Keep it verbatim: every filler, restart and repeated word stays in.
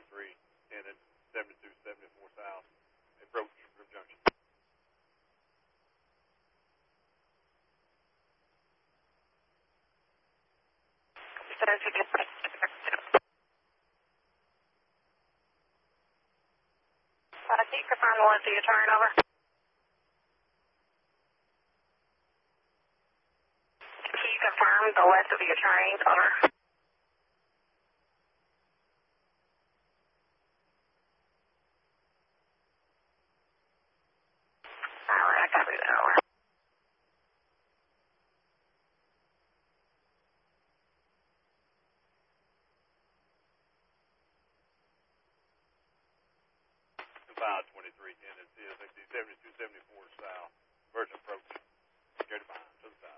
twenty-three ten at seventy-two seventy-four south. Approach Grove Junction. Uh, can you confirm the one to your turn, over? Can you confirm the west of your train, over? Alright, I copy that, over. five twenty-three ten at seventy-two seventy-four south. Virgin approach. Go to five to the side.